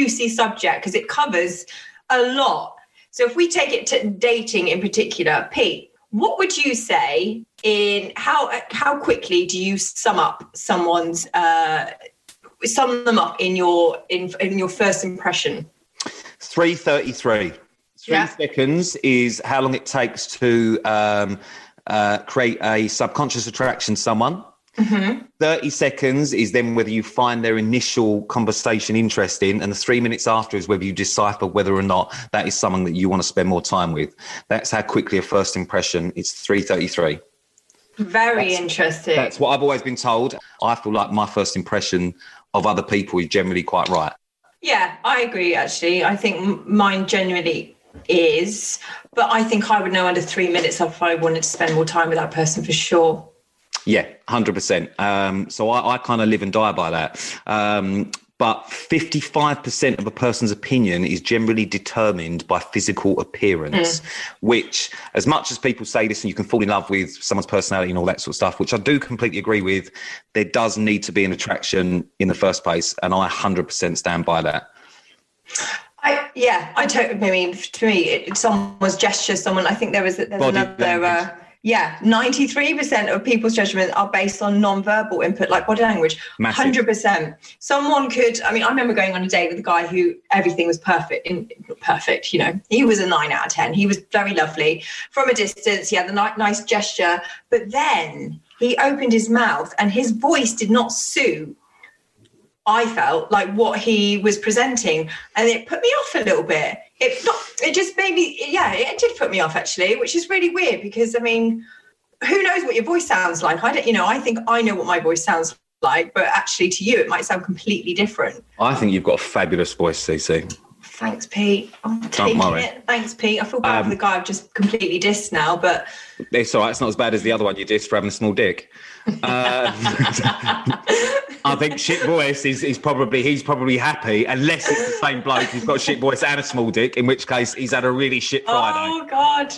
juicy subject because it covers a lot. So if we take it to dating in particular, Pete, what would you say in how quickly do you sum them up in your first impression? 3:33. 3 seconds is how long it takes to create a subconscious attraction to someone. Mm-hmm. 30 seconds is then whether you find their initial conversation interesting, and the 3 minutes after is whether you decipher whether or not that is someone that you want to spend more time with. That's how quickly a first impression is. 3:33. Very interesting. That's what I've always been told. I feel like my first impression of other people is generally quite right. Yeah, I agree, actually. I think mine genuinely is, but I think I would know under 3 minutes if I wanted to spend more time with that person for sure. Yeah, 100%. So I kind of live and die by that. But 55% of a person's opinion is generally determined by physical appearance, which, as much as people say this and you can fall in love with someone's personality and all that sort of stuff, which I do completely agree with, there does need to be an attraction in the first place. And I 100% stand by that. I totally. I mean, to me, it's someone's gesture. I think there's another. 93% of people's judgment are based on non-verbal input, like body language. Massive. 100%. Someone could. I mean, I remember going on a date with a guy who everything was perfect. Perfect. You know, he was a 9 out of 10. He was very lovely from a distance. He had a nice gesture, but then he opened his mouth and his voice did not suit, I felt, like what he was presenting, and it put me off a little bit. It just made me, it did put me off actually, which is really weird because, I mean, who knows what your voice sounds like? I think I know what my voice sounds like, but actually to you, it might sound completely different. I think you've got a fabulous voice, Cece. Thanks, Pete. I'm taking it. Thanks, Pete. I feel bad for the guy I've just completely dissed now, but... It's all right. It's not as bad as the other one you dissed for having a small dick. I think shit voice he's probably happy, unless it's the same bloke who's got a shit voice and a small dick, in which case he's had a really shit Friday. Oh, God.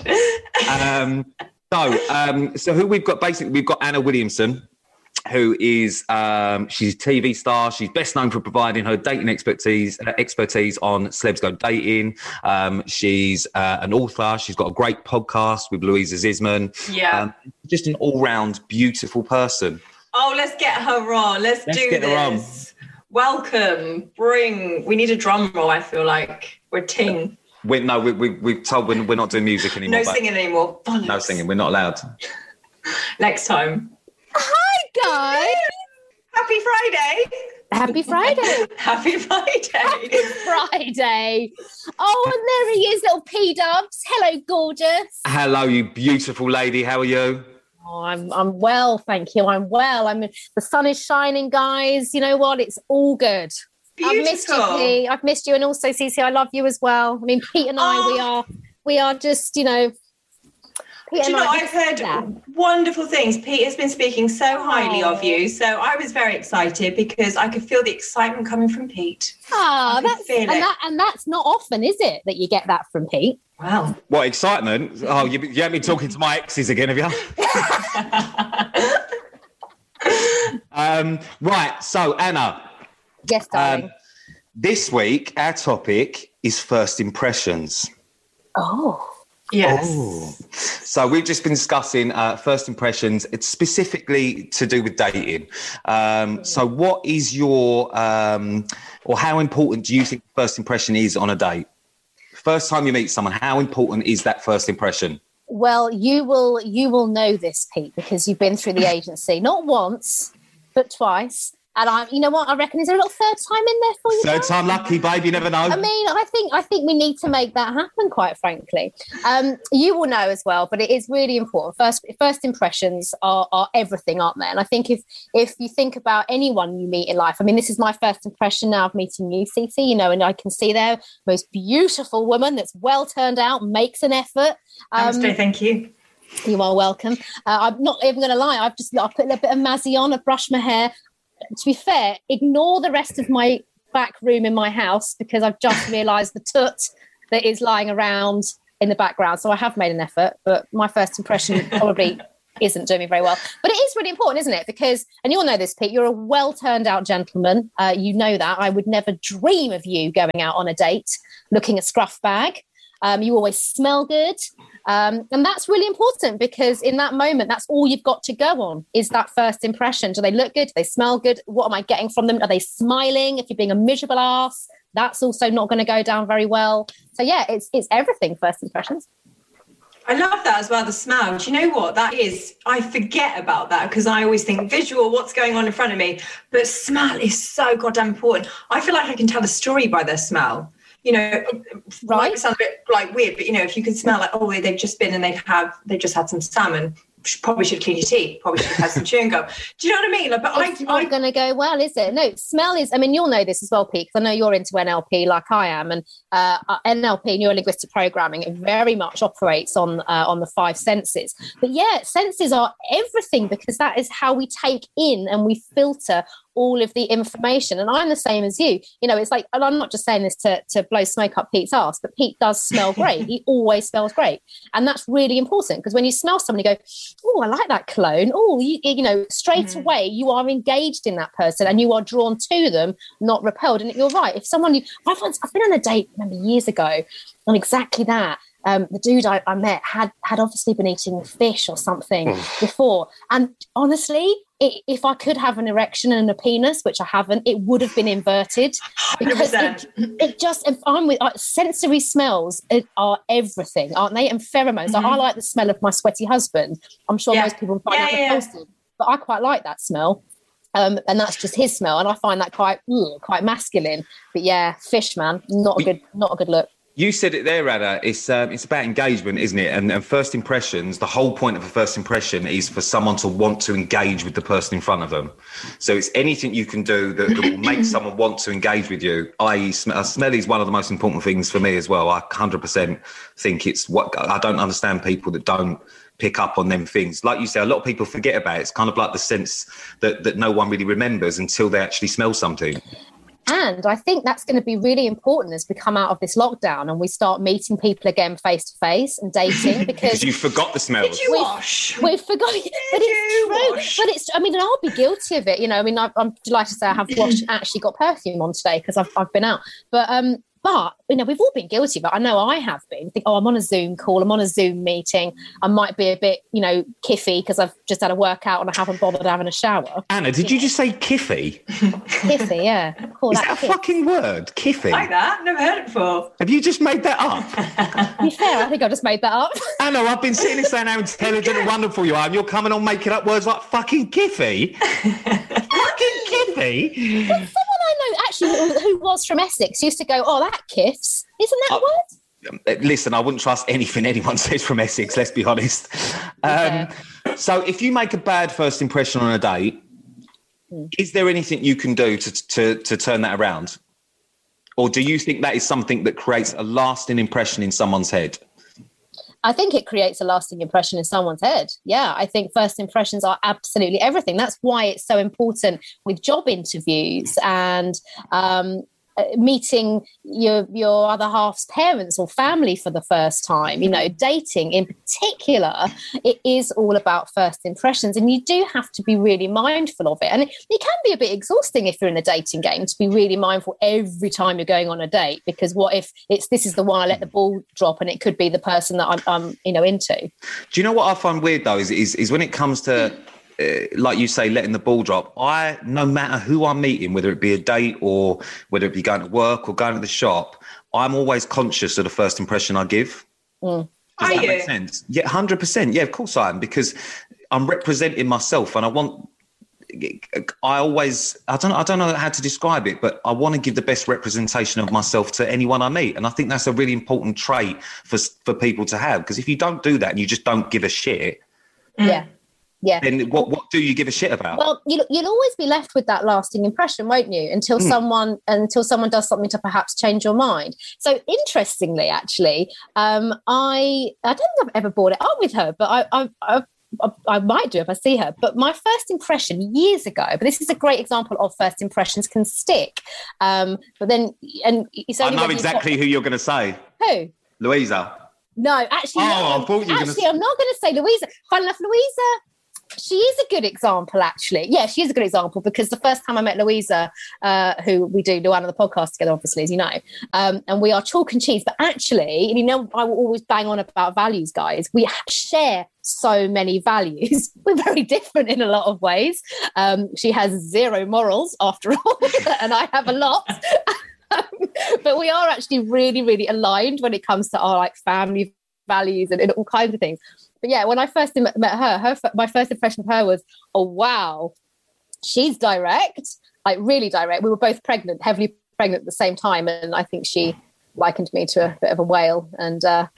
So who we've got, basically, we've got Anna Williamson, who is she's a TV star. She's best known for providing her dating expertise on Celebs Go Dating. She's an author. She's got a great podcast with Louisa Zisman. Yeah. Just an all-round beautiful person. Oh, let's get her on. Let's do this. Welcome. We need a drum roll, I feel like. We're ting. We've told we're not doing music anymore. No singing anymore. Bollocks. No singing. We're not allowed. Next time. Hi, guys. Happy Friday. Happy Friday. Happy Friday. Happy Friday. Oh, and there he is, little P-Dubs. Hello, gorgeous. Hello, you beautiful lady. How are you? Oh, I'm well, thank you. I'm well. The sun is shining, guys. You know what? It's all good. Beautiful. I've missed you, Pete. I've missed you, and also Cece, I love you as well. I mean, Pete and I, we are just, you know. I've heard wonderful things. Pete has been speaking so highly of you, so I was very excited because I could feel the excitement coming from Pete. That's not often, is it, that you get that from Pete? Wow. What, excitement? Oh, you haven't been talking to my exes again, have you? Right, so Anna. Yes, darling. This week, our topic is first impressions. Oh. Yes. Oh. So we've just been discussing first impressions. It's specifically to do with dating. So what is your, or how important do you think first impression is on a date? First time you meet someone, how important is that first impression? Well, you will know this, Pete, because you've been through the agency, not once, but twice. And you know what? I reckon, is there a little third time in there for you? Third time lucky, babe. You never know. I mean, I think we need to make that happen, quite frankly. You will know as well, but it is really important. First impressions are everything, aren't they? And I think if you think about anyone you meet in life, I mean, this is my first impression now of meeting you, Cece, you know, and I can see there, most beautiful woman that's well turned out, makes an effort. Thank you. You are welcome. I'm not even going to lie. I put a little bit of Mazzy on, I've brushed my hair. To be fair, ignore the rest of my back room in my house because I've just realised the toot that is lying around in the background. So I have made an effort, but my first impression probably isn't doing me very well. But it is really important, isn't it? Because, and you'll know this, Pete, you're a well turned out gentleman. You know that. I would never dream of you going out on a date looking a scruff bag. You always smell good. And that's really important, because in that moment, that's all you've got to go on, is that first impression. Do they look good? Do they smell good? What am I getting from them? Are they smiling? If you're being a miserable ass, that's also not going to go down very well. So yeah, it's everything, first impressions. I love that as well, the smell. Do you know what that is? I forget about that because I always think visual, what's going on in front of me. But smell is so goddamn important. I feel like I can tell a story by their smell. You know, right? Might sound a bit like weird, but you know, if you can smell like, oh, they've just been and they've just had some salmon. Probably should clean your teeth. Probably should have had some chewing gum. Do you know what I mean? Like, but it's not going to go well, is it? No, smell is. I mean, you'll know this as well, Pete, because I know you're into NLP like I am, and NLP, neuro linguistic programming, it very much operates on the five senses. But yeah, senses are everything, because that is how we take in and we filter all of the information. And I'm the same as you. You know, it's like, and I'm not just saying this to blow smoke up Pete's ass, but Pete does smell great. He always smells great. And that's really important, because when you smell someone, you go, oh, I like that cologne. Oh, you know, straight away you are engaged in that person and you are drawn to them, not repelled. And you're right. If someone, I've been on a date, remember, years ago, on exactly that. The dude I met had obviously been eating fish or something before. And honestly, if I could have an erection and a penis, which I haven't, it would have been inverted. Because it just, if I'm with sensory smells are everything, aren't they? And pheromones. Like, I like the smell of my sweaty husband. I'm sure most people find that repulsive, but I quite like that smell. And that's just his smell, and I find that quite masculine. But yeah, fish, man, not a good look. You said it there, Anna. It's about engagement, isn't it? And first impressions, the whole point of a first impression is for someone to want to engage with the person in front of them. So it's anything you can do that will make someone want to engage with you, i.e. smell is one of the most important things for me as well. I 100% think it's what I don't understand people that don't pick up on them things. Like you say, a lot of people forget about it. It's kind of like the sense that no one really remembers until they actually smell something. And I think that's going to be really important as we come out of this lockdown and we start meeting people again face to face and dating, because you forgot the smells. Did you wash? We've forgotten, but it's true. But it's, I mean, and I'll be guilty of it. You know, I mean, I'm delighted to say I have actually got perfume on today because I've been out. But, you know, we've all been guilty of it. I know I have been. Think, I'm on a Zoom call, I'm on a Zoom meeting. I might be a bit, you know, kiffy because I've just had a workout and I haven't bothered having a shower. Anna, did you just say kiffy? Kiffy, yeah. Is that a fucking word? Kiffy? Like that? Never heard it before. Have you just made that up? To be fair, I think I just made that up. Anna, I've been sitting and saying how intelligent and wonderful you are, and you're coming on making up words like fucking kiffy? Fucking kiffy? Someone I know actually who was from Essex used to go, oh, that kiffs. Isn't that a word? Listen, I wouldn't trust anything anyone says from Essex, let's be honest. So if you make a bad first impression on a date, is there anything you can do to turn that around? Or do you think that is something that creates a lasting impression in someone's head? I think it creates a lasting impression in someone's head. Yeah, I think first impressions are absolutely everything. That's why it's so important with job interviews and meeting your other half's parents or family for the first time. You know, dating in particular, it is all about first impressions, and you do have to be really mindful of it. And it can be a bit exhausting if you're in the dating game to be really mindful every time you're going on a date, because what if this is the one I let the ball drop and it could be the person that I'm into. Do you know what I find weird though is when it comes to like you say, letting the ball drop, no matter who I'm meeting, whether it be a date or whether it be going to work or going to the shop, I'm always conscious of the first impression I give. Does that make sense? Yeah, 100%. Yeah, of course I am, because I'm representing myself, and I don't know how to describe it, but I want to give the best representation of myself to anyone I meet. And I think that's a really important trait for people to have, because if you don't do that and you just don't give a shit, then what do you give a shit about? Well, you'll always be left with that lasting impression, won't you? Until someone does something to perhaps change your mind. So interestingly, actually, I don't think I've ever brought it up with her, but I might do if I see her. But my first impression years ago, but this is a great example of first impressions can stick. But then, and it's only I know exactly who you're going to say. Who? Louisa. No, actually, I thought you were actually, I'm not going to say Louisa. Fun enough, Louisa, she is a good example, actually. Yeah, she is a good example because the first time I met Louisa, who we do Luann on the podcast together, obviously, as you know, and we are chalk and cheese. But actually, you know, I will always bang on about values, guys. We share so many values. We're very different in a lot of ways. She has zero morals, after all, and I have a lot. But we are actually really, really aligned when it comes to our like family values and all kinds of things. But yeah, when I first met her, my first impression of her was, oh, wow, she's direct, like really direct. We were both pregnant, heavily pregnant at the same time. And I think she likened me to a bit of a whale. And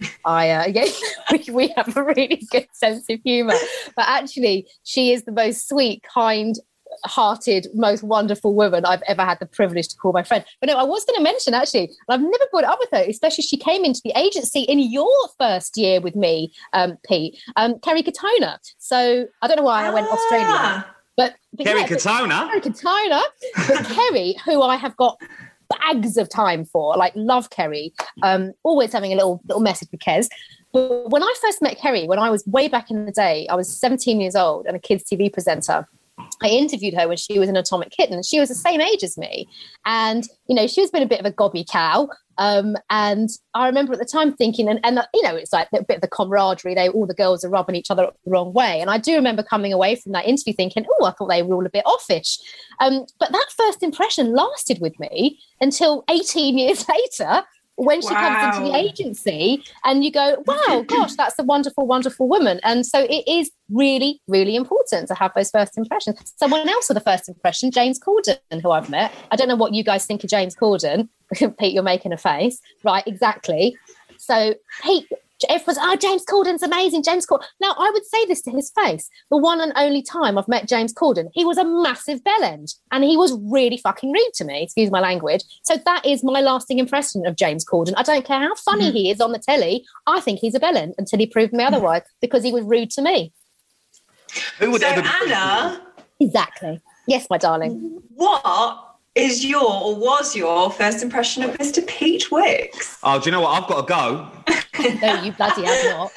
we have a really good sense of humour. But actually, she is the most sweet, kind-hearted, most wonderful woman I've ever had the privilege to call my friend. But no, I was going to mention, actually, and I've never brought it up with her, especially she came into the agency in your first year with me, Pete, Kerry Katona. So I don't know why I went Australia. But Kerry Katona? Kerry Katona. But Kerry, who I have got bags of time for, like love Kerry, always having a little message with Kez. But when I first met Kerry, when I was way back in the day, I was 17 years old and a kids TV presenter. I interviewed her when she was an Atomic Kitten. She was the same age as me. And, you know, she was been a bit of a gobby cow. And I remember at the time thinking, and you know, it's like a bit of the camaraderie. All the girls are rubbing each other up the wrong way. And I do remember coming away from that interview thinking, oh, I thought they were all a bit offish. But that first impression lasted with me until 18 years later, when she comes into the agency and you go, wow, gosh, that's a wonderful, wonderful woman. And so it is really, really important to have those first impressions. Someone else with a first impression, James Corden, who I've met. I don't know what you guys think of James Corden. Pete, you're making a face. Right, exactly. So Pete, everyone's, James Corden's amazing, James Corden. Now, I would say this to his face. The one and only time I've met James Corden, he was a massive bellend and he was really fucking rude to me, excuse my language. So that is my lasting impression of James Corden. I don't care how funny he is on the telly. I think he's a bellend until he proved me otherwise because he was rude to me. Who would ever Anna? Exactly. Yes, my darling. What is was your first impression of Mr. Pete Wicks? Oh, do you know what? I've got to go. No, you bloody have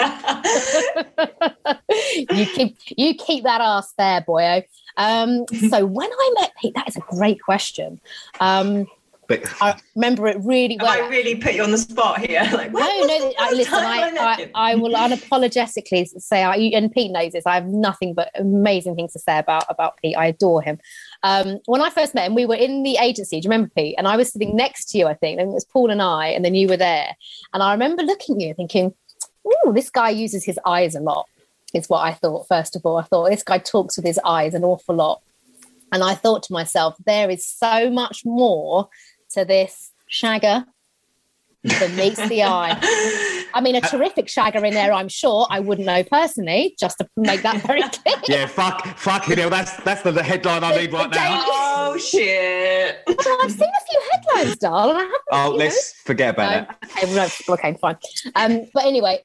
not. you keep that ass there, boyo. So when I met Pete, that is a great question. I remember it really well. Have I really put you on the spot here? Like, listen, I will unapologetically say, and Pete knows this, I have nothing but amazing things to say about Pete. I adore him. When I first met him, we were in the agency. Do you remember, Pete? And I was sitting next to you, I think. And it was Paul and I, and then you were there. And I remember looking at you thinking, oh, this guy uses his eyes a lot, is what I thought, first of all. I thought, this guy talks with his eyes an awful lot. And I thought to myself, there is so much more to this shagger that meets the eye. I mean, a terrific shagger in there, I'm sure. I wouldn't know personally, just to make that very clear. Yeah, fuck it, that's the headline I need right now. Oh, shit. Well, I've seen a few headlines, darling. Let's forget about it. Okay, fine. But anyway,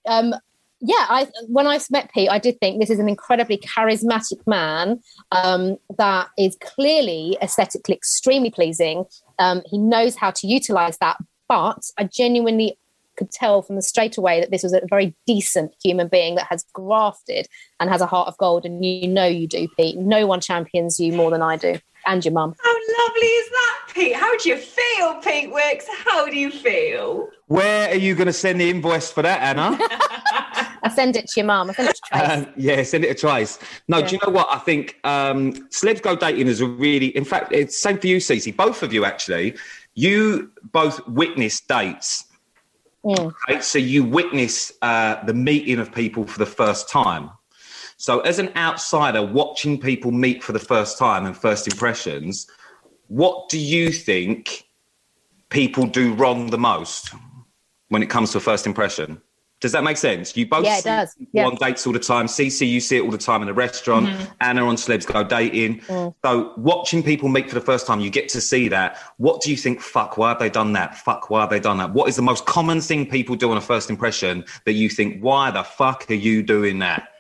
when I met Pete, I did think this is an incredibly charismatic man that is clearly aesthetically extremely pleasing. He knows how to utilise that, but I genuinely could tell from the straight away that this was a very decent human being that has grafted and has a heart of gold, and you know you do, Pete. No one champions you more than I do, and your mum. How lovely is that, Pete? How do you feel, Pete Wicks? How do you feel? Where are you going to send the invoice for that, Anna? I send it to your mum. I send it to Trace. Send it to Trace. No, do you know what? I think Celebs Go Dating is a really... In fact, it's same for you, Cece. Both of you, actually. You both witness dates. Okay? So you witness the meeting of people for the first time. So as an outsider watching people meet for the first time and first impressions, what do you think people do wrong the most when it comes to a first impression? Does that make sense? You both it does. On dates all the time. CC, you see it all the time in a restaurant. Anna on Celebs Go Dating. So watching people meet for the first time, you get to see that. What do you think? Fuck, why have they done that? Fuck, why have they done that? What is the most common thing people do on a first impression that you think, why the fuck are you doing that?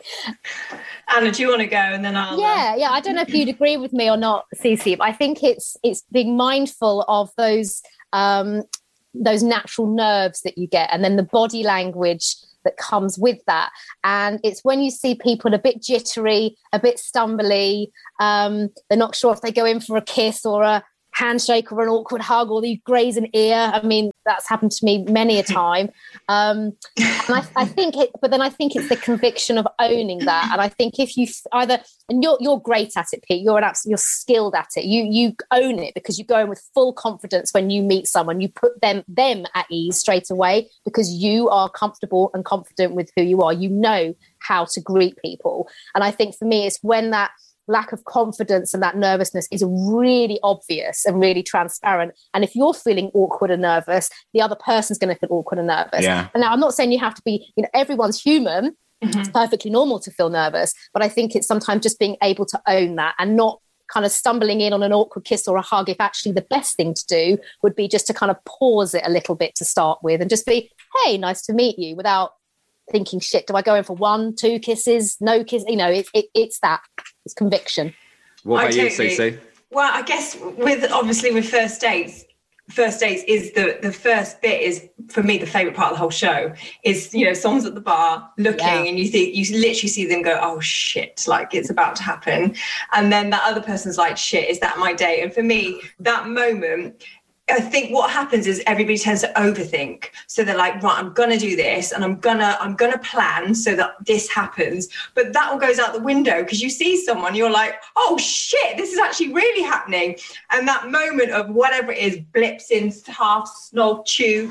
Anna, do you want to go? And then I'll... Yeah. I don't know if you'd agree with me or not, CC, but I think it's being mindful of those... those natural nerves that you get, and then the body language that comes with that. And it's when you see people a bit jittery, a bit stumbly, they're not sure if they go in for a kiss or a handshake or an awkward hug, or you graze an ear. I mean, that's happened to me many a time. And I think it's the conviction of owning that. And I think if you either, and you're great at it, Pete, you're skilled at it. You own it because you go in with full confidence when you meet someone. You put them at ease straight away because you are comfortable and confident with who you are. You know how to greet people. And I think for me, it's when that lack of confidence and that nervousness is really obvious and really transparent. And if you're feeling awkward and nervous, the other person's going to feel awkward and nervous. Yeah. And now I'm not saying you have to be, everyone's human. Mm-hmm. It's perfectly normal to feel nervous. But I think it's sometimes just being able to own that and not kind of stumbling in on an awkward kiss or a hug, if actually the best thing to do would be just to kind of pause it a little bit to start with and just be, hey, nice to meet you, without thinking, shit, do I go in for 1, 2 kisses, no kiss? It's that. It's conviction. What about you, Cece? Well, I guess with first dates is the first bit is, for me, the favourite part of the whole show is, someone's at the bar looking and you literally see them go, oh shit, like it's about to happen. And then that other person's like, shit, is that my date? And for me, that moment, I think what happens is everybody tends to overthink. So they're like, right, I'm going to do this and I'm going to plan so that this happens. But that all goes out the window because you see someone, you're like, oh shit, this is actually really happening. And that moment of whatever it is blips in half snog chew,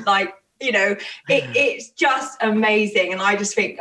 it's just amazing. And I just think,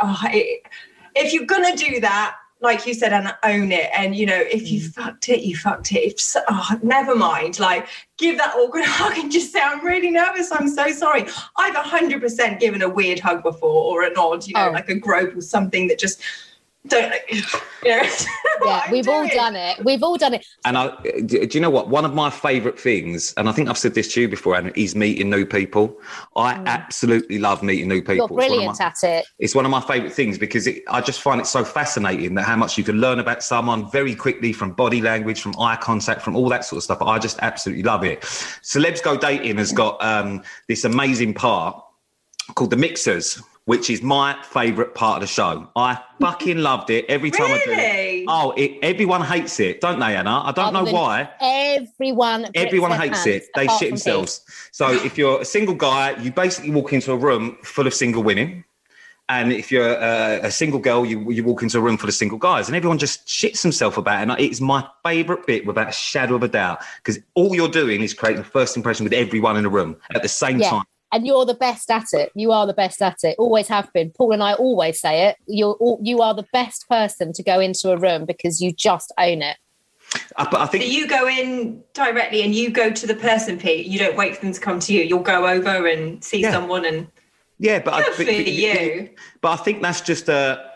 if you're going to do that, like you said, and own it. And, if you fucked it, you fucked it. Never mind. Like, give that awkward hug and just say, I'm really nervous. I'm so sorry. I've 100% given a weird hug before, or a nod, like a grope or something that just don't, Yeah, we've all done it. We've all done it. And do you know what? One of my favourite things, and I think I've said this to you before, Anna, is meeting new people. I absolutely love meeting new people. You're brilliant at it. It's one of my favourite things because I just find it so fascinating that how much you can learn about someone very quickly from body language, from eye contact, from all that sort of stuff. I just absolutely love it. Celebs Go Dating has got this amazing part called The Mixers, which is my favourite part of the show. I fucking loved it every time I do it. Oh, everyone hates it, don't they, Anna? I don't know why. Everyone hates it. They shit themselves. So if you're a single guy, you basically walk into a room full of single women. And if you're a single girl, you walk into a room full of single guys. And everyone just shits themselves about it. And it's my favourite bit without a shadow of a doubt. Because all you're doing is creating a first impression with everyone in the room at the same time. And you're the best at it. You are the best at it. Always have been. Paul and I always say it. You are the best person to go into a room because you just own it. But I think so you go in directly and you go to the person, Pete. You don't wait for them to come to you. You'll go over and see someone and. Yeah, but you. But I think that's just a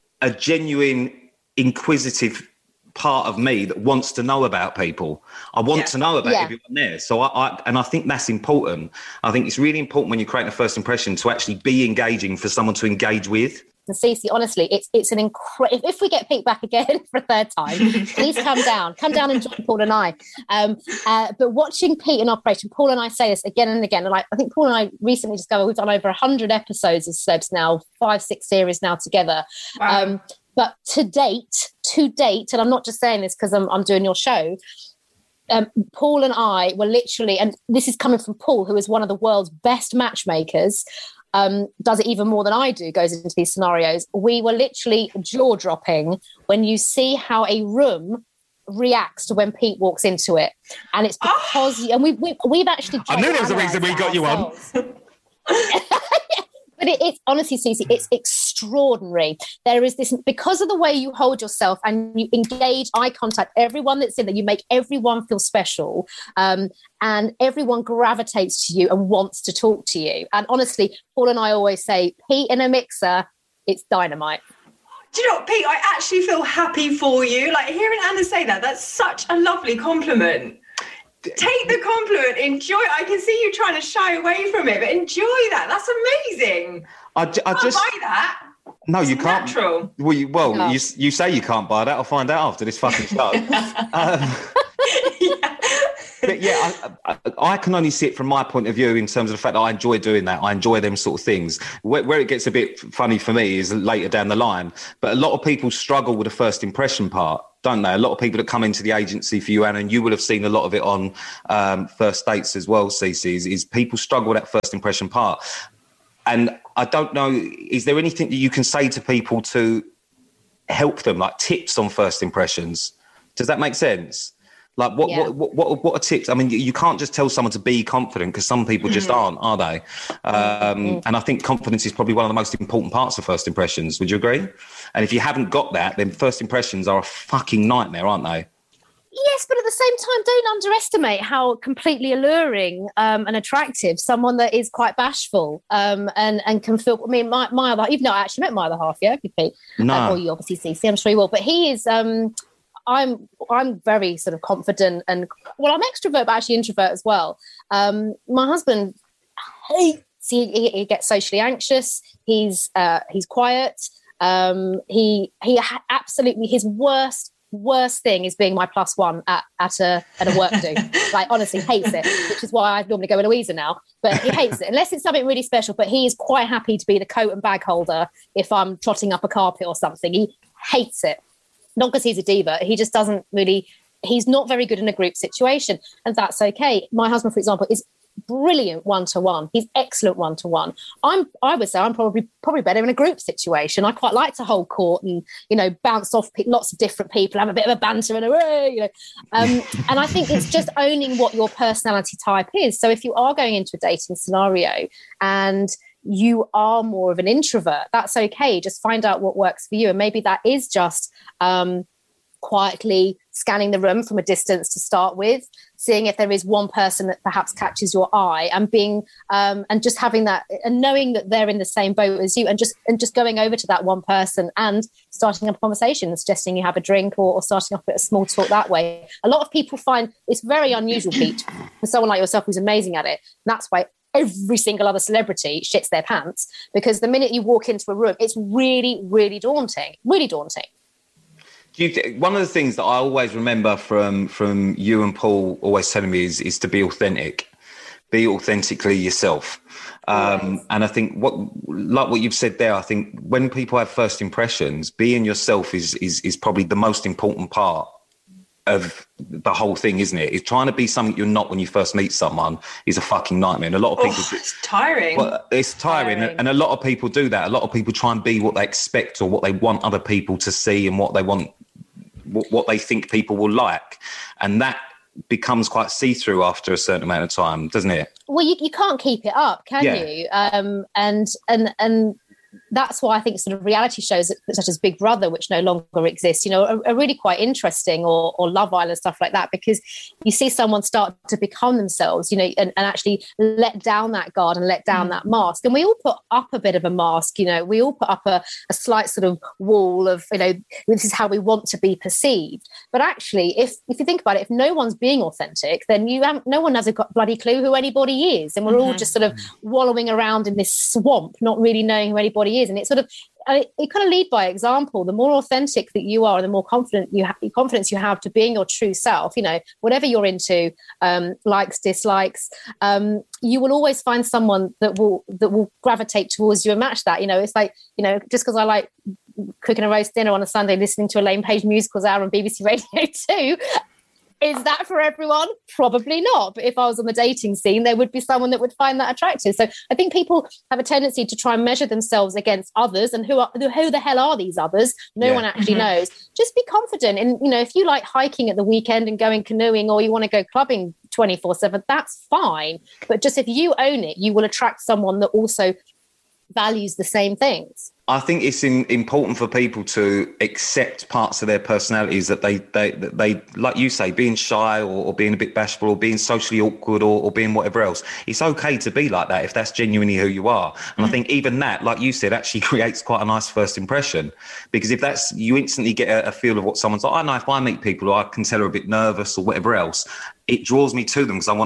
genuine inquisitive part of me that wants to know about people. I want to know about everyone there. So I think that's important. I think it's really important when you're creating a first impression to actually be engaging for someone to engage with. And Cece, honestly, it's an incredible. If we get Pete back again for a third time, please come down and join Paul and I. But watching Pete in operation, Paul and I say this again and again. And I think Paul and I recently discovered we've done over 100 episodes of Celebs now, 5-6 series now together. Wow. But to date, and I'm not just saying this because I'm doing your show. Paul and I were literally, and this is coming from Paul, who is one of the world's best matchmakers. Does it even more than I do, goes into these scenarios. We were literally jaw-dropping when you see how a room reacts to when Pete walks into it. And it's because, and we've actually... I knew there was a reason we got you on. But it's honestly, Cece, it's extraordinary. There is this, because of the way you hold yourself and you engage eye contact, everyone that's in there, you make everyone feel special, and everyone gravitates to you and wants to talk to you. And honestly, Paul and I always say, Pete in a mixer, it's dynamite. Do you know what, Pete? I actually feel happy for you. Like, hearing Anna say that, that's such a lovely compliment. Take the compliment, enjoy it. I can see you trying to shy away from it, but enjoy that. That's amazing. I just buy that. No, it's you can't. Natural. Well, you say you can't buy that. I'll find out after this fucking show. But yeah, I can only see it from my point of view in terms of the fact that I enjoy doing that. I enjoy them sort of things. Where it gets a bit funny for me is later down the line. But a lot of people struggle with the first impression part, don't they? A lot of people that come into the agency for you, Anna, and you will have seen a lot of it on First Dates as well, CC, is people struggle with that first impression part. And I don't know, is there anything that you can say to people to help them, like tips on first impressions? Does that make sense? Like what are tips? I mean, you can't just tell someone to be confident because some people just aren't, are they? And I think confidence is probably one of the most important parts of first impressions. Would you agree? And if you haven't got that, then first impressions are a fucking nightmare, aren't they? Yes, but at the same time, don't underestimate how completely alluring and attractive someone that is quite bashful and can feel. I mean, my other, you've not actually met my other half, yeah, Pete? No. Or you obviously see, I'm sure you will. But he is. I'm very sort of confident and I'm extrovert, but actually introvert as well. My husband hates. He gets socially anxious. He's quiet. He absolutely his worst thing is being my plus one at a work do. Like, honestly, hates it, which is why I normally go with Louisa now. But he hates it unless it's something really special. But he is quite happy to be the coat and bag holder if I'm trotting up a carpet or something. He hates it. Not because he's a diva. He just doesn't really. He's not very good in a group situation, and that's okay. My husband, for example, is brilliant one-to-one. He's excellent one-to-one. I would say I'm probably better in a group situation. I quite like to hold court and, bounce off lots of different people, have a bit of a banter and and I think it's just owning what your personality type is. So if you are going into a dating scenario and you are more of an introvert, that's okay. Just find out what works for you. And maybe that is just quietly scanning the room from a distance to start with, seeing if there is one person that perhaps catches your eye, and being and just having that and knowing that they're in the same boat as you, and just going over to that one person and starting up a conversation, suggesting you have a drink or starting off a bit of small talk that way. A lot of people find it's very unusual, Pete, for someone like yourself who's amazing at it. And that's why every single other celebrity shits their pants, because the minute you walk into a room, it's really, really daunting. Really daunting. One of the things that I always remember from you and Paul always telling me is to be authentic, be authentically yourself. And I think what you've said there, I think when people have first impressions, being yourself is probably the most important part of the whole thing, isn't it? It's trying to be something you're not when you first meet someone is a fucking nightmare. And a lot of people... it's tiring. Well, it's tiring. And a lot of people do that. A lot of people try and be what they expect or what they want other people to see and what they want, what they think people will like. And that becomes quite see-through after a certain amount of time, doesn't it? Well, you can't keep it up, can you? And that's why I think sort of reality shows such as Big Brother, which no longer exist, are really quite interesting, or Love Island, stuff like that, because you see someone start to become themselves, and actually let down that guard and let down that mask. And we all put up a bit of a mask, we all put up a slight sort of wall of, this is how we want to be perceived. But actually, if you think about it, if no one's being authentic, then no one has a bloody clue who anybody is. And we're all just sort of wallowing around in this swamp, not really knowing who anybody is. And it's sort of, it kind of lead by example. The more authentic that you are, the more confidence you have to being your true self, whatever you're into, likes, dislikes, you will always find someone that will gravitate towards you and match that. It's like, just because I like cooking a roast dinner on a Sunday, listening to Elaine Page Musicals Hour on BBC Radio 2, is that for everyone? Probably not. But if I was on the dating scene, there would be someone that would find that attractive. So I think people have a tendency to try and measure themselves against others, and who the hell are these others? No one actually knows. Just be confident. And, if you like hiking at the weekend and going canoeing, or you want to go clubbing 24/7, that's fine. But just if you own it, you will attract someone that also values the same things. I think it's important for people to accept parts of their personalities that they like you say, being shy or being a bit bashful or being socially awkward or being whatever else. It's okay to be like that if that's genuinely who you are. And I think even that, like you said, actually creates quite a nice first impression, because if that's, you instantly get a feel of what someone's like. I know if I meet people who I can tell are a bit nervous or whatever else, it draws me to them because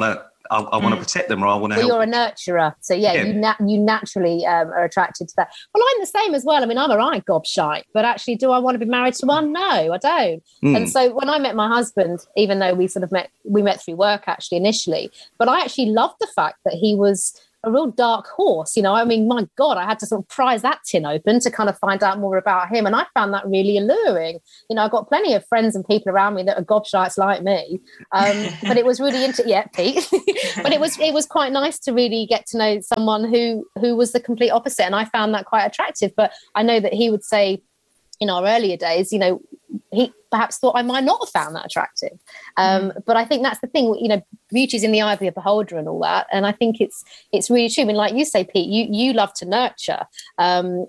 I want to protect them, or I want to help. You're a nurturer. So, you naturally are attracted to that. Well, I'm the same as well. I mean, I'm a right gobshite, but actually, do I want to be married to one? No, I don't. And so when I met my husband, even though we met through work actually initially, but I actually loved the fact that he was a real dark horse. You know, I mean, my God, I had to sort of prise that tin open to kind of find out more about him. And I found that really alluring. You know, I've got plenty of friends and people around me that are gobshites like me. But it was really Pete. But it was quite nice to really get to know someone who was the complete opposite. And I found that quite attractive. But I know that he would say in our earlier days, you know, he perhaps thought I might not have found that attractive. But I think that's the thing, you know, beauty's in the eye of the beholder and all that. And I think it's really true. I mean, like you say, Pete, you love to nurture. And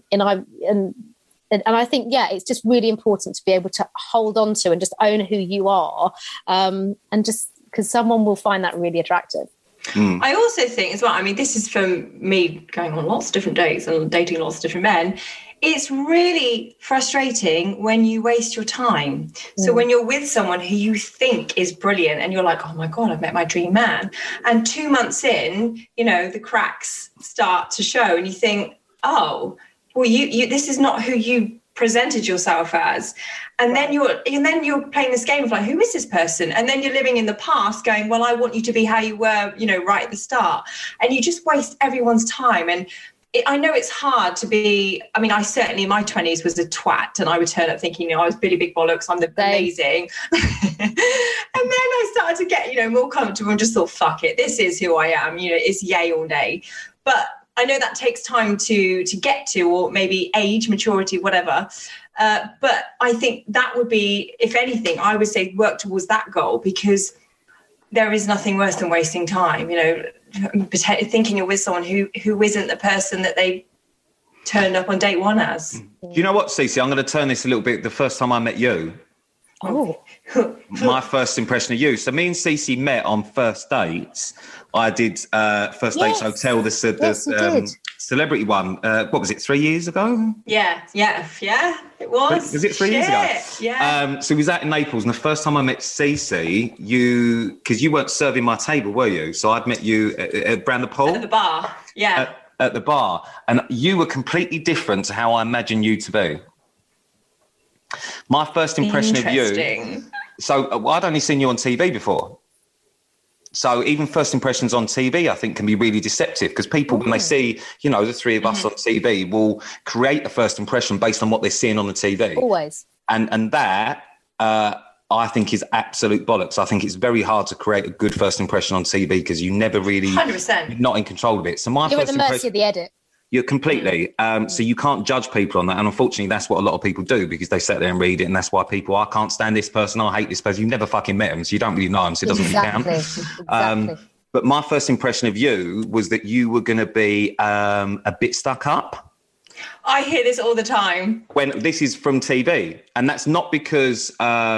I think, it's just really important to be able to hold on to and just own who you are. And just because someone will find that really attractive. I also think as well, I mean, this is from me going on lots of different dates and dating lots of different men. It's really frustrating when you waste your time. So when you're with someone who you think is brilliant and you're like, oh my God, I've met my dream man. And 2 months in, you know, the cracks start to show and you think, oh, well, you this is not who you presented yourself as. And then you're playing this game of like, who is this person? And then you're living in the past going, well, I want you to be how you were, you know, right at the start. And you just waste everyone's time. And I know it's hard to be, I mean, I certainly in my 20s was a twat and I would turn up thinking, you know, I was Billy Big Bollocks, I'm the amazing. And then I started to get, you know, more comfortable and just thought, fuck it, this is who I am, you know, it's yay or nay. But I know that takes time to get to, or maybe age, maturity, whatever. But I think that would be, if anything, I would say work towards that goal, because there is nothing worse than wasting time, you know, thinking you're with someone who isn't the person that they turned up on date one as. Do you know what, Cece? I'm going to turn this a little bit. The first time I met you, my first impression of you. So me and Cece met on first dates. I did First Dates Hotel, the celebrity one. What was it, 3 years ago? Yeah, it was. Was it 3 years ago? Yeah. So we was out in Naples, and the first time I met Cece, because you weren't serving my table, were you? So I'd met you around the pool. At the bar, yeah. At the bar. And you were completely different to how I imagined you to be. My first impression of you... So I'd only seen you on TV before. So even first impressions on TV, I think, can be really deceptive, because people, when they see, you know, the three of us on TV, will create a first impression based on what they're seeing on the TV. Always. And that, I think, is absolute bollocks. I think it's very hard to create a good first impression on TV because you never really... 100%. You're not in control of it. So you're at the mercy of the edit. You're completely. So you can't judge people on that. And unfortunately, that's what a lot of people do, because they sit there and read it. And that's why people, I can't stand this person, I hate this person. You've never fucking met them, so you don't really know them, so it doesn't really count. Exactly. But my first impression of you was that you were going to be a bit stuck up. I hear this all the time. When this is from TV. And that's not because...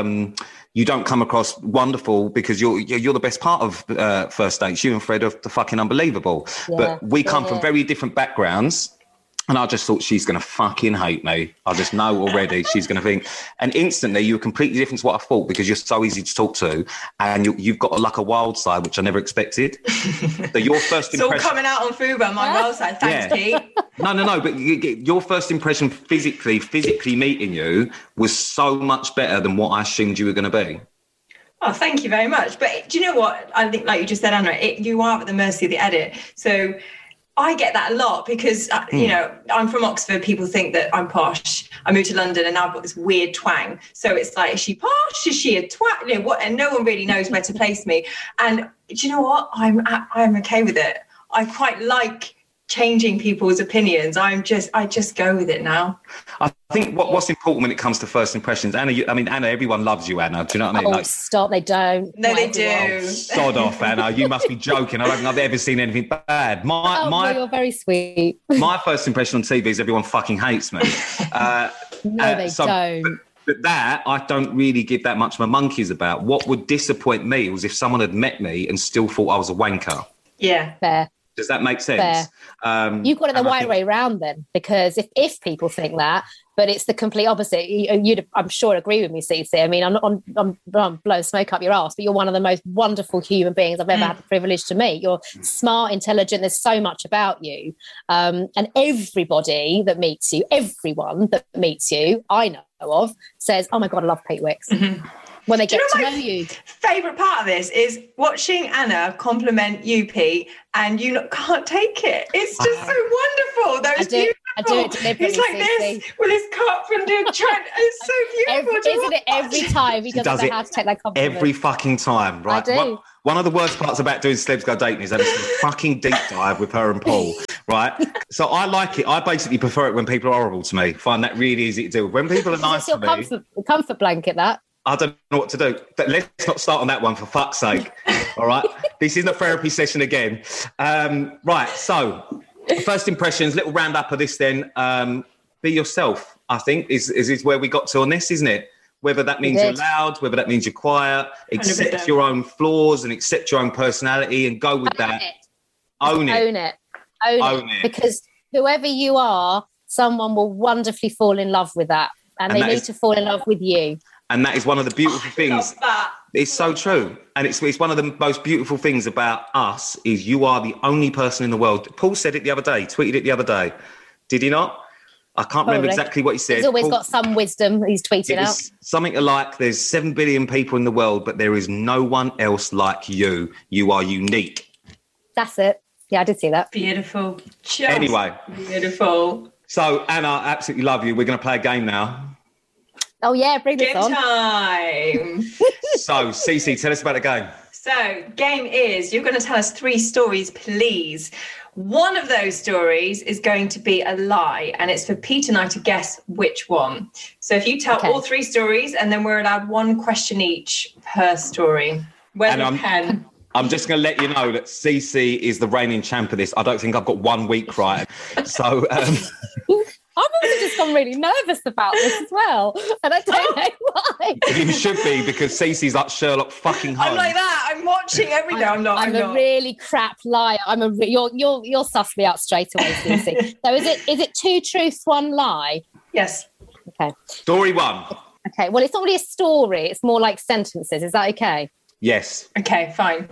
you don't come across wonderful, because you're the best part of First Dates. You and Fred are the fucking unbelievable. Yeah, but we come from very different backgrounds. And I just thought, she's going to fucking hate me. I just know already she's going to think. And instantly, you were completely different to what I thought, because you're so easy to talk to. And you've got like a wild side, which I never expected. So your first impression... It's all coming out on Fuba, my wild side. Thanks, Pete. No. But your first impression physically meeting you was so much better than what I assumed you were going to be. Oh, thank you very much. But do you know what? I think, like you just said, Anna, you are at the mercy of the edit. So... I get that a lot because, you know, I'm from Oxford. People think that I'm posh. I moved to London and now I've got this weird twang. So it's like, is she posh? Is she a twat? You know, what? And no one really knows where to place me. And do you know what? I'm okay with it. I quite like changing people's opinions. I just go with it now. I think what's important when it comes to first impressions, Anna, Anna, everyone loves you, Anna. Do you know what I mean? Oh, stop, they don't. No, they do. Oh, sod off, Anna. You must be joking. I don't think I've ever seen anything bad. You're very sweet. My first impression on TV is everyone fucking hates me. No, they don't. But that I don't really give that much of a monkeys about. What would disappoint me was if someone had met me and still thought I was a wanker. Yeah. Fair. Does that make sense? You've got it the right way around then, because if people think that, but it's the complete opposite. You'd, I'm sure, agree with me, Cece. I mean, I'm blowing smoke up your ass, but you're one of the most wonderful human beings I've ever had the privilege to meet. You're smart, intelligent. There's so much about you, and everybody that meets you, everyone that meets you, I know of, says, "Oh my God, I love Pete Wicks." When they get to know you. Favourite part of this is watching Anna compliment you, Pete, and you can't take it. It's just so wonderful. That was beautiful. I do it deliberately. He's like this with his cup and doing trend. It's so beautiful. Isn't it every time he doesn't know how to take that compliment? Every fucking time, right? I do. One of the worst parts about doing Celebs Go Dating is having some fucking deep dive with her and Paul, right? So I like it. I basically prefer it when people are horrible to me. Find that really easy to do. When people are nice to me. Comfort blanket, that. I don't know what to do. But let's not start on that one, for fuck's sake. All right? This isn't a therapy session again. Right, so first impressions, little round-up of this then. Be yourself, I think, is where we got to on this, isn't it? Whether that means you're loud, whether that means you're quiet, accept 100%. Your own flaws and accept your own personality and go with that. Own it. Own it. Because whoever you are, someone will wonderfully fall in love with that. And they need to fall in love with you. And that is one of the beautiful things. It's so true. And it's one of the most beautiful things about us is you are the only person in the world. Paul said it the other day, tweeted it the other day. Did he not? I can't remember exactly what he said. He's always got some wisdom he's tweeting out. Something like there's 7 billion people in the world, but there is no one else like you. You are unique. That's it. Yeah, I did see that. Beautiful. Anyway. Beautiful. So, Anna, I absolutely love you. We're going to play a game now. Oh, yeah, bring this on. Game time. So, Cece, tell us about the game. So, game is, you're going to tell us 3 stories, please. One of those stories is going to be a lie, and it's for Pete and I to guess which one. So if you tell all 3 stories, and then we're allowed 1 question each per story. Where's the pen? I'm just going to let you know that Cece is the reigning champ of this. I don't think I've got 1 week right. So... I've also just gone really nervous about this as well. And I don't know why. You should be, because Cece's like Sherlock fucking Holmes. I'm like that. I'm watching every day. I'm a really crap liar. You'll suss me out straight away, Cece. So is it 2 truths, 1 lie? Yes. Okay. Story 1. Okay. Well, it's not really a story. It's more like sentences. Is that okay? Yes. Okay, fine.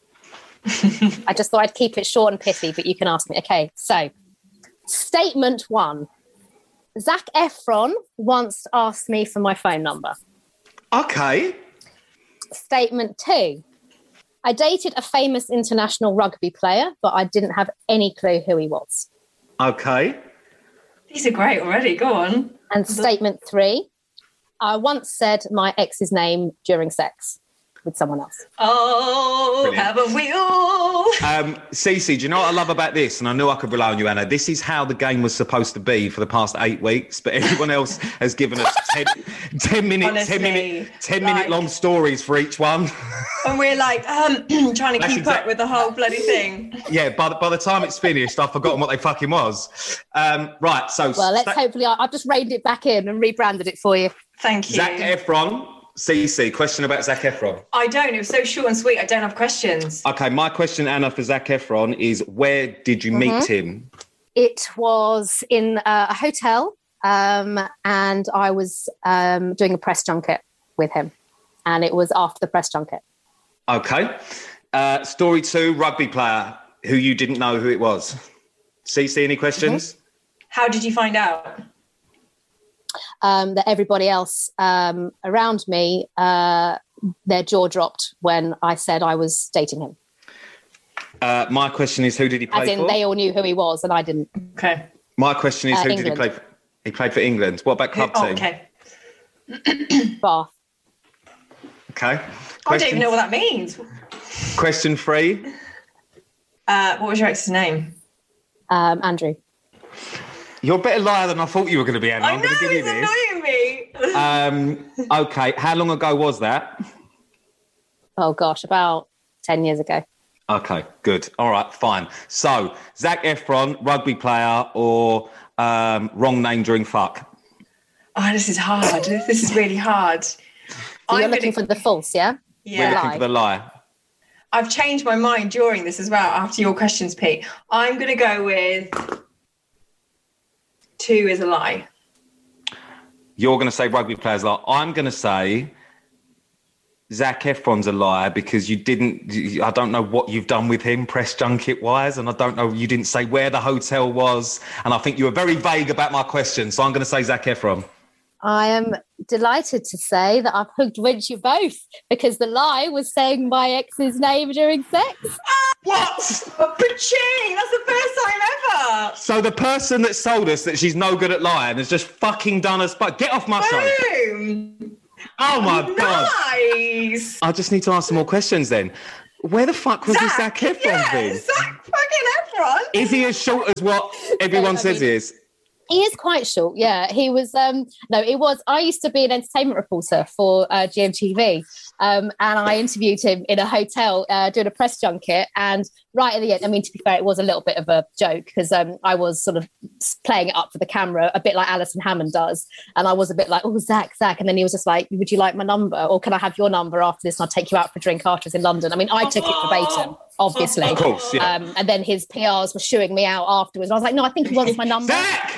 I just thought I'd keep it short and pithy, but you can ask me. Okay, so statement 1. Zac Efron once asked me for my phone number. Okay. Statement 2. I dated a famous international rugby player, but I didn't have any clue who he was. Okay. These are great already. Go on. And statement 3. I once said my ex's name during sex with someone else. Oh, brilliant. Haven't we all? Cece, do you know what I love about this? And I knew I could rely on you, Anna. This is how the game was supposed to be for the past 8 weeks, but everyone else has given us 10 minute long stories for each one. And we're like, trying to keep up with the whole bloody thing. Yeah, by the time it's finished, I've forgotten what they fucking was. Right, so... Well, let's hopefully... I've just reined it back in and rebranded it for you. Thank you. Zac Efron... Cece, question about Zac Efron. I don't. It was so short and sweet. I don't have questions. Okay, my question, Anna, for Zac Efron is, where did you meet him? It was in a hotel, and I was doing a press junket with him, and it was after the press junket. Okay. Story 2, rugby player who you didn't know who it was. Cece, any questions? How did you find out? That everybody else around me, their jaw dropped when I said I was dating him. My question is, who did he play for? As in, they all knew who he was and I didn't. Okay. My question is, who England. Did he play for? He played for England. What about club team? Okay. Bath. Okay. I don't even know what that means. Question 3. What was your ex's name? Andrew. You're a better liar than I thought you were going to be, Anna. I'm going to give you this. Annoying me. Okay, how long ago was that? Oh, gosh, about 10 years ago. Okay, good. All right, fine. So, Zac Efron, rugby player, or wrong name during fuck? Oh, this is hard. This is really hard. So you're looking for the false, yeah? Yeah. We're looking for the lie. I've changed my mind during this as well, after your questions, Pete. I'm going to go with 2 is a lie. You're going to say rugby players lie. I'm going to say Zac Efron's a liar because I don't know what you've done with him press junket wise, and I don't know, you didn't say where the hotel was, and I think you were very vague about my question, so I'm going to say Zac Efron. I am delighted to say that I've hoodwinked you both, because the lie was saying my ex's name during sex. What? Ba-ching! That's the first time ever. So the person that sold us that she's no good at lying has just fucking done us. But get off my show. Boom! Oh my God. Nice. I just need to ask some more questions then. Where the fuck was this Zac Efron thing? Zac fucking Efron. Is he as short as what everyone says he is? He is quite short, yeah. He was, I used to be an entertainment reporter for GMTV, and I interviewed him in a hotel doing a press junket, and right at the end, I mean, to be fair, it was a little bit of a joke, because I was sort of playing it up for the camera, a bit like Alison Hammond does, and I was a bit like, oh, Zac, and then he was just like, would you like my number, or can I have your number after this, and I'll take you out for a drink after this in London. I mean, I took it verbatim, obviously. Of course, yeah. And then his PRs were shooing me out afterwards. I was like, no, I think he wants my number. Zac!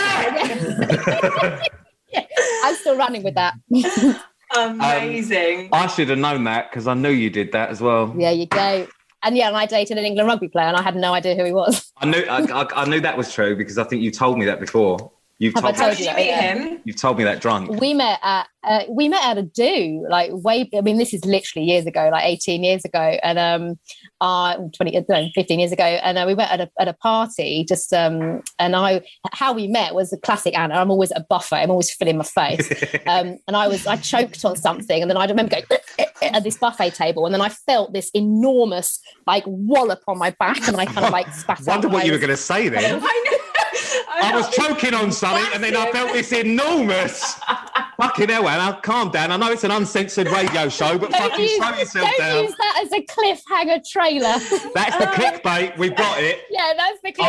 Yeah, I'm still running with that. Amazing. I should have known that, because I knew you did that as well. There you go. And I dated an England rugby player, and I had no idea who he was. I knew that was true, because I think you told me that before. How did you meet him? You've told me that drunk. We met at a do, like this is literally years ago, like 18 years ago, and 15 years ago, and we met at a party. Just how we met was a classic Anna. I'm always at a buffet. I'm always filling my face, and I choked on something, and then I remember going at this buffet table, and then I felt this enormous like wallop on my back, and I kind of like spat out. I wonder what you were going to say then. I know. I was choking on something, and then I felt this enormous. Fucking hell, Anna, calm down. I know it's an uncensored radio show, but fucking slow yourself down. Don't use that as a cliffhanger trailer. That's the clickbait. We've got it. Yeah, that's the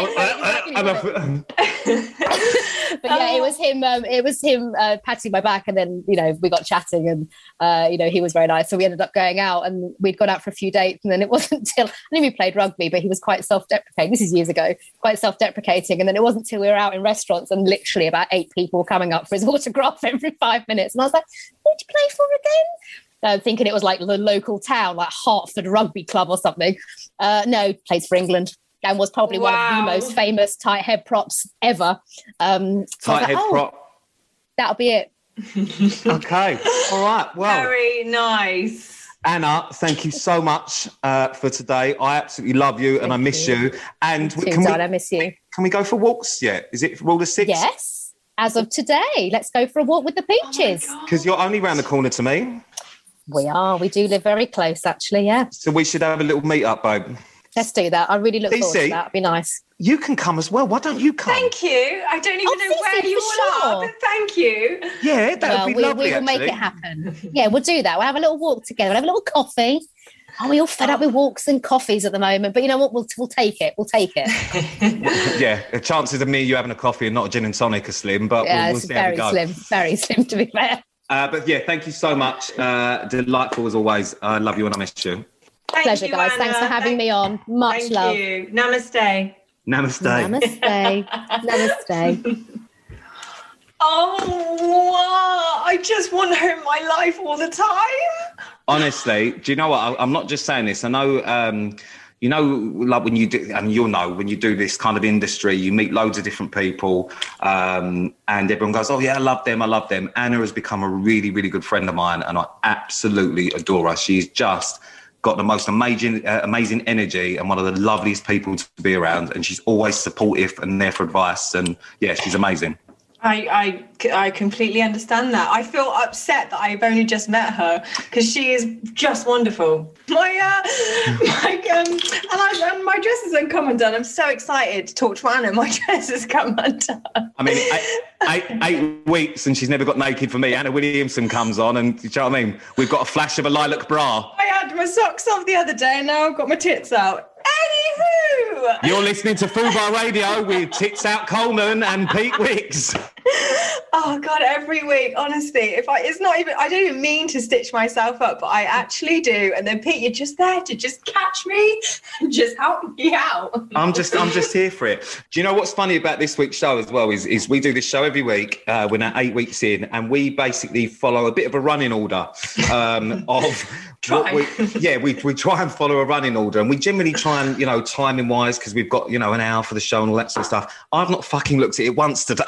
clickbait. But yeah, it was him patting my back, and then we got chatting, and he was very nice. So we ended up going out, and we'd gone out for a few dates, and then it wasn't until I knew he played rugby, but he was quite self-deprecating. This is years ago, quite self-deprecating, and then it wasn't until we were out in restaurants, and literally about 8 people coming up for his autograph every 5 minutes, and I was like, "Who'd you play for again?" Thinking it was like the local town, like Hertford Rugby Club or something. No, plays for England. And was probably one of the most famous tight head props ever. Tight head prop. That'll be it. Okay. All right. Well. Very nice. Anna, thank you so much for today. I absolutely love you, and I miss you. And I miss you. Can we go for walks yet? Is it rule of 6? Yes. As of today, let's go for a walk with the Peaches. Because you're only round the corner to me. We are. We do live very close, actually, yeah. So we should have a little meet-up, babe. Let's do that. I really look forward to that. It'd be nice. You can come as well. Why don't you come? Thank you. I don't even know where you all are, but thank you. Yeah, that would be lovely, we will make it happen. Yeah, we'll do that. We'll have a little walk together. We'll have a little coffee. Are we all fed up with walks and coffees at the moment? But you know what? We'll take it. We'll take it. Yeah, the chances of me and you having a coffee and not a gin and tonic are slim, but we'll see how we go. Very slim, to be fair. But yeah, thank you so much. Delightful as always. I love you and I miss you. Pleasure, guys. Anna. Thanks for having me on. Much love. Thank you. Namaste. Namaste. Namaste. Namaste. Oh, I just want her in my life all the time. Honestly, do you know what? I'm not just saying this. I know, like when you do, and you'll know, when you do this kind of industry, you meet loads of different people, and everyone goes, oh yeah, I love them. Anna has become a really, really good friend of mine, and I absolutely adore her. She's just got the most amazing energy and one of the loveliest people to be around, and she's always supportive and there for advice, and yeah, she's amazing. I completely understand that. I feel upset that I've only just met her because she is just wonderful. My dress hasn't come undone. I'm so excited to talk to Anna. My dress has come undone. I mean, 8 weeks and she's never got naked for me. Anna Williamson comes on, and do you know what I mean? We've got a flash of a lilac bra. I had my socks off the other day, and now I've got my tits out. Anywho, you're listening to Fubar Radio with Tits Out Coleman and Pete Wicks. Oh God, every week, honestly, I don't even mean to stitch myself up, but I actually do. And then Pete, you're just there to just catch me and just help me out. I'm just here for it. Do you know what's funny about this week's show as well is we do this show every week. We're now 8 weeks in, and we basically follow a bit of a running order of we try and follow a running order, and we generally try and, timing wise, because we've got, an hour for the show and all that sort of stuff. I've not fucking looked at it once today.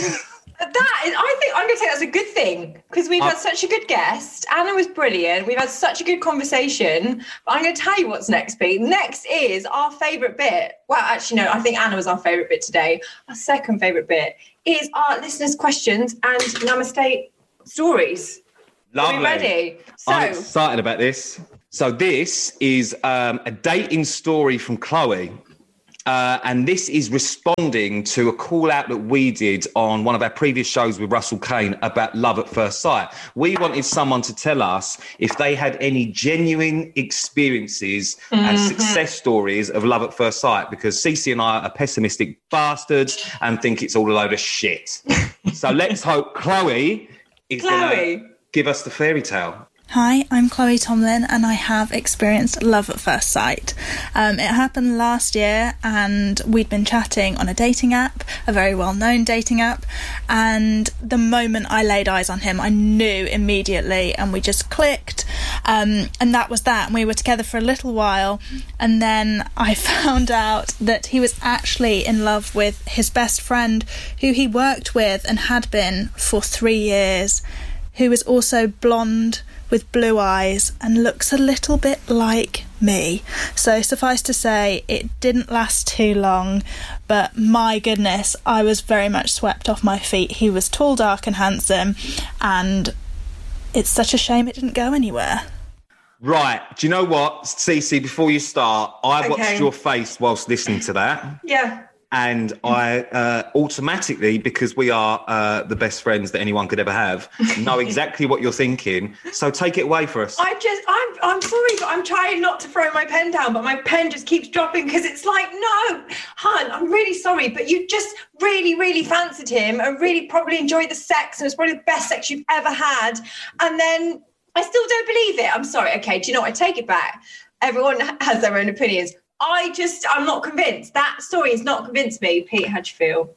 I think I'm going to say that's a good thing, because we've had such a good guest. Anna was brilliant. We've had such a good conversation. But I'm going to tell you what's next, Pete. Next is our favourite bit. Well, actually, no, I think Anna was our favourite bit today. Our second favourite bit is our listeners' questions and Namaste stories. Lovely. Are we ready? I'm excited about this. So this is a dating story from Chloe. And this is responding to a call out that we did on one of our previous shows with Russell Kane about love at first sight. We wanted someone to tell us if they had any genuine experiences and success stories of love at first sight, because Cece and I are pessimistic bastards and think it's all a load of shit. So let's hope Chloe is going to give us the fairy tale. Hi, I'm Chloe Tomlin, and I have experienced love at first sight. It happened last year, and we'd been chatting on a dating app, a very well-known dating app, and the moment I laid eyes on him, I knew immediately, and we just clicked, and that was that. And we were together for a little while, and then I found out that he was actually in love with his best friend, who he worked with and had been for 3 years, who is also blonde, with blue eyes, and looks a little bit like me. So suffice to say, it didn't last too long, but my goodness, I was very much swept off my feet. He was tall, dark and handsome, and it's such a shame it didn't go anywhere. Right. Do you know what, Cece, before you start, I watched your face whilst listening to that. Yeah. And I automatically, because we are the best friends that anyone could ever have, know exactly what you're thinking. So take it away for us. I'm sorry, but I'm trying not to throw my pen down, but my pen just keeps dropping, because it's like, no, hun, I'm really sorry, but you just really, really fancied him and really probably enjoyed the sex, and it was probably the best sex you've ever had. And then I still don't believe it. I'm sorry. Okay, do you know what? I take it back. Everyone has their own opinions. I'm not convinced. That story has not convinced me. Pete, how'd you feel?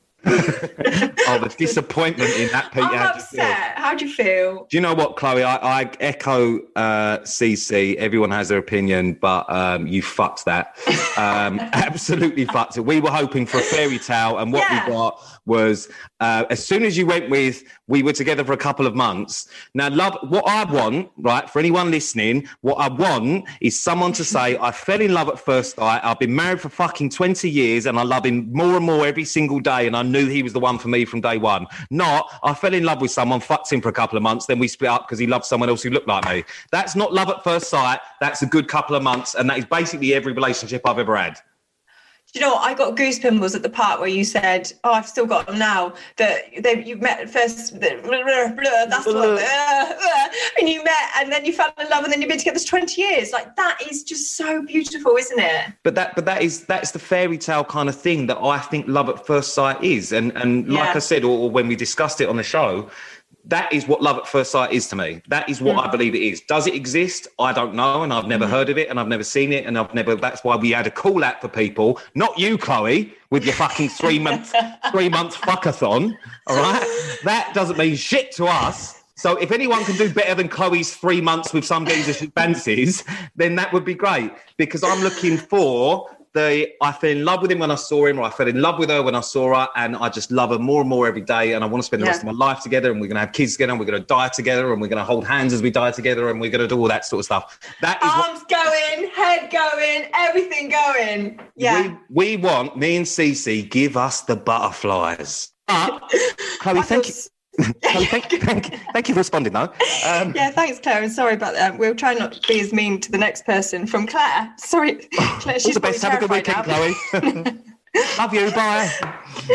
The disappointment in that, Pete. I'm upset. How'd you feel? Do you know what, Chloe? I echo Cece. Everyone has their opinion, but you fucked that. Absolutely fucked it. We were hoping for a fairy tale, and what we got was, as soon as you went with, we were together for a couple of months. Now, love, what I want, right, for anyone listening, what I want is someone to say, I fell in love at first sight. I've been married for fucking 20 years and I love him more and more every single day, and I knew he was the one for me from day one. Not, I fell in love with someone, fucked him for a couple of months, then we split up because he loved someone else who looked like me. That's not love at first sight. That's a good couple of months, and that is basically every relationship I've ever had. Do you know what? I got goosebumps at the part where you said, "Oh, I've still got them now." That you met at first, that's what, and you met, and then you fell in love, and then you've been together for 20 years. Like, that is just so beautiful, isn't it? But that's the fairy tale kind of thing that I think love at first sight is, and like I said, or when we discussed it on the show, that is what love at first sight is to me. That is what I believe it is. Does it exist? I don't know, and I've never heard of it, and I've never seen it, and that's why we had a call out for people. Not you, Chloe, with your fucking 3 month fuckathon, all right? That doesn't mean shit to us. So if anyone can do better than Chloe's 3 months with some geezer she fancies, then that would be great, because I'm looking for I fell in love with him when I saw him, or I fell in love with her when I saw her, and I just love her more and more every day, and I want to spend the rest of my life together, and we're going to have kids together, and we're going to die together, and we're going to hold hands as we die together, and we're going to do all that sort of stuff. That is arms going, head going, everything going. Yeah. We want, me and Cece, give us the butterflies. Chloe, thank you. Thank you for responding, though. Yeah, thanks, Claire. And sorry about that. We'll try not to be as mean to the next person. From Claire. Sorry, Claire. She's all the best. Have a good weekend, Chloe. Love you. Bye.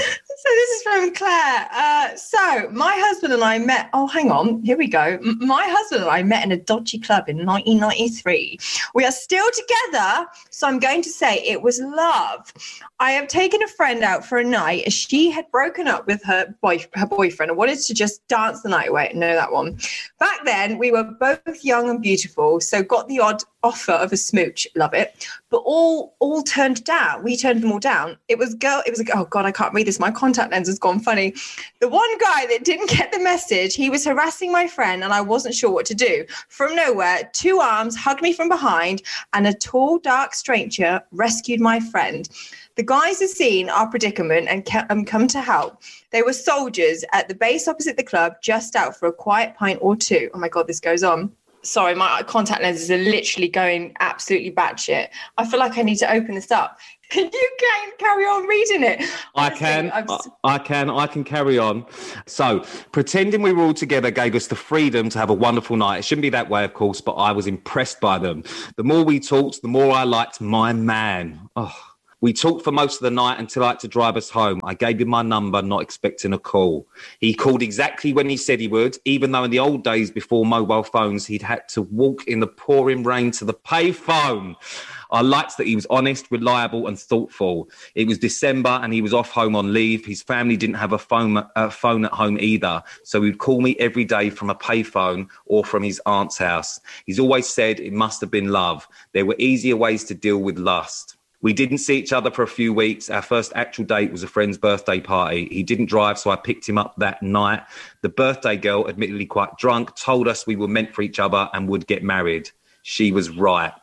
So this is from Claire. So my husband and I met. Oh, hang on. Here we go. My husband and I met in a dodgy club in 1993. We are still together, so I'm going to say it was love. I have taken a friend out for a night as she had broken up with her boyfriend and wanted to just dance the night away. Know that one. Back then, we were both young and beautiful, so got the odd offer of a smooch. Love it. But all turned down. We turned them all down. It was oh God, I can't read this. My contact lens has gone funny. The one guy that didn't get the message, he was harassing my friend and I wasn't sure what to do. From nowhere, 2 arms hugged me from behind and a tall, dark stranger rescued my friend. The guys had seen our predicament and come to help. They were soldiers at the base opposite the club, just out for a quiet pint or two. Oh my God, this goes on. Sorry, my contact lenses are literally going absolutely batshit. I feel like I need to open this up. Can you carry on reading it? Honestly, I can carry on. So, pretending we were all together gave us the freedom to have a wonderful night. It shouldn't be that way, of course, but I was impressed by them. The more we talked, the more I liked my man. Oh. We talked for most of the night until I had to drive us home. I gave him my number, not expecting a call. He called exactly when he said he would, even though in the old days before mobile phones, he'd had to walk in the pouring rain to the payphone. I liked that he was honest, reliable and thoughtful. It was December and he was off home on leave. His family didn't have a phone at home either. So he'd call me every day from a payphone or from his aunt's house. He's always said it must have been love. There were easier ways to deal with lust. We didn't see each other for a few weeks. Our first actual date was a friend's birthday party. He didn't drive, so I picked him up that night. The birthday girl, admittedly quite drunk, told us we were meant for each other and would get married. She was right.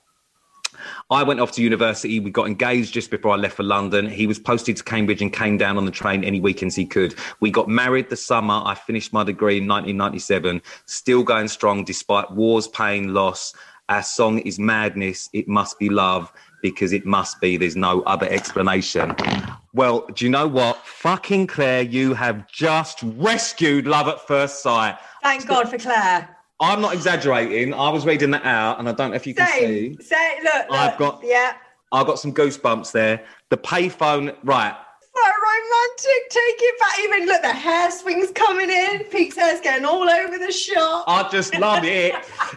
I went off to university. We got engaged just before I left for London. He was posted to Cambridge and came down on the train any weekends he could. We got married the summer. I finished my degree in 1997, still going strong despite wars, pain, loss. Our song is Madness. It must be love. Because it must be. There's no other explanation. Well, do you know what? Fucking Claire, you have just rescued love at first sight. Thank God for Claire. I'm not exaggerating. I was reading that out, and I don't know if you can see. Look. I've got some goosebumps there. The payphone, right. So romantic. Take it back. Even look, the hair swings coming in. Pete's hair's getting all over the shop. I just love it.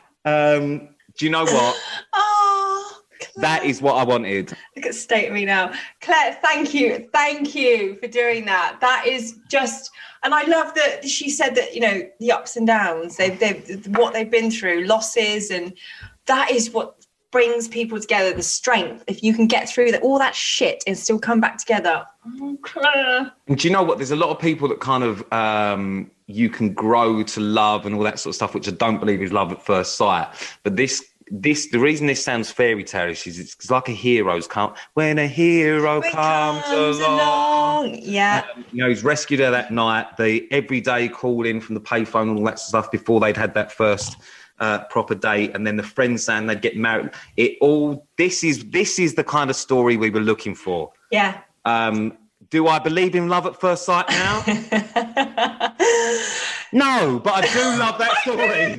Do you know what? Oh. Claire. That is what I wanted. Look at state of me now. Claire, thank you for doing that. That is just, and I love that she said that, you know, the ups and downs, they've what they've been through, losses, and that is what brings people together, the strength. If you can get through all that shit and still come back together. Oh, Claire. And do you know what? There's a lot of people that kind of, you can grow to love and all that sort of stuff, which I don't believe is love at first sight. But the reason this sounds fairy tale-ish is it's like a hero's come. When a hero comes along. Yeah. You know, he's rescued her that night. The everyday call in from the payphone and all that stuff before they'd had that first proper date, and then the friends saying they'd get married. This is the kind of story we were looking for. Yeah. Do I believe in love at first sight now? No, but I do love that story.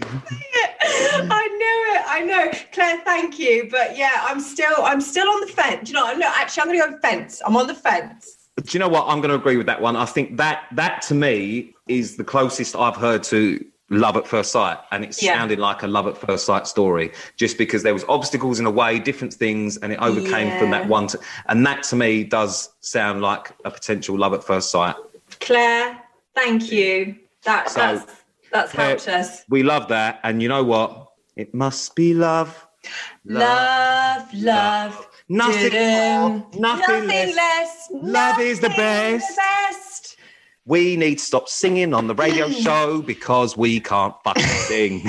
I know. Claire, thank you. But yeah, I'm still on the fence. You know, I'm going to go fence. I'm on the fence. Do you know what? I'm going to agree with that one. I think that to me is the closest I've heard to love at first sight. And it sounded like a love at first sight story, just because there was obstacles in the way, different things, and it overcame from that one. And that to me does sound like a potential love at first sight. Claire, thank you. That's helped us. We love that. And you know what? It must be love. Love. Nothing more, nothing less. Love is the best. We need to stop singing on the radio show because we can't fucking sing.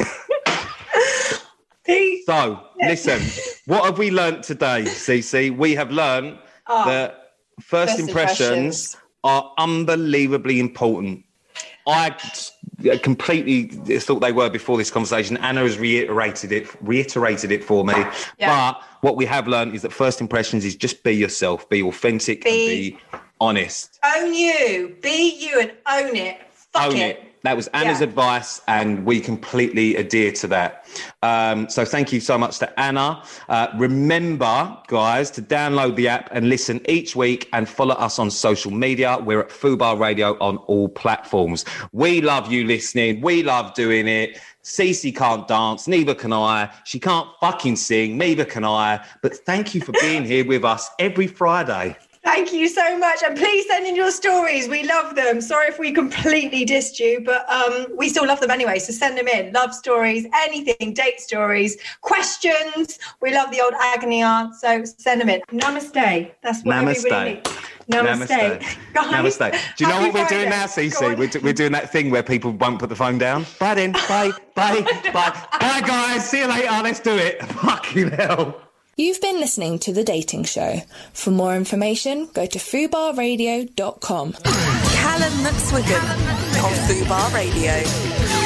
So, listen, what have we learnt today, Cece? We have learnt that first impressions are unbelievably important. I completely thought they were before this conversation. Anna has reiterated it for me. Yeah. But what we have learned is that first impressions is just be yourself, be authentic, and be honest. Own you. Be you and own it. Fuck it. That was Anna's advice, and we completely adhere to that. So thank you so much to Anna. Remember, guys, to download the app and listen each week, and follow us on social media. We're at Fubar Radio on all platforms. We love you listening. We love doing it. Cece can't dance, neither can I. She can't fucking sing, neither can I. But thank you for being here with us every Friday. Thank you so much. And please send in your stories. We love them. Sorry if we completely dissed you, but we still love them anyway. So send them in. Love stories, anything, date stories, questions. We love the old agony aunt. So send them in. Namaste. That's what everybody needs. Namaste. Guys, Namaste. Do you know what we're doing now, Cece? We're doing that thing where people won't put the phone down. Bye then. Bye. Bye. Bye. Bye, guys. See you later. Let's do it. Fucking hell. You've been listening to The Dating Show. For more information, go to fubarradio.com. Callum McSwiggan on Fubar Radio.